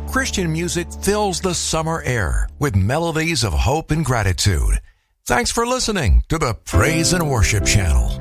Christian music fills the summer air with melodies of hope and gratitude. Thanks for listening to the Praise and Worship Channel.